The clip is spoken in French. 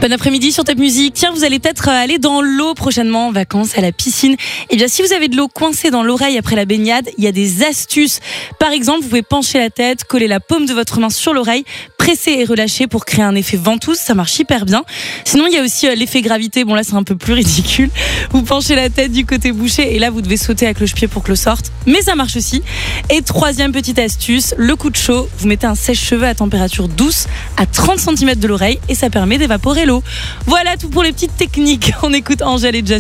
Bon après-midi sur Top Music. Tiens, vous allez peut-être aller dans l'eau prochainement en vacances, à la piscine. Eh bien, si vous avez de l'eau coincée dans l'oreille après la baignade, il y a des astuces. Par exemple, vous pouvez pencher la tête, coller la paume de votre main sur l'oreille, presser et relâcher pour créer un effet ventouse. Ça marche hyper bien. Sinon, il y a aussi l'effet gravité. Bon, là, c'est un peu plus ridicule. Vous penchez la tête du côté bouché et là, vous devez sauter à cloche-pied pour que l'eau sorte. Mais ça marche aussi. Et troisième petite astuce, le coup de chaud. Vous mettez un sèche-cheveux à température douce à 30 cm de l'oreille et ça permet d'évaporer l'eau. Voilà tout pour les petites techniques. On écoute Angèle et Jasmine.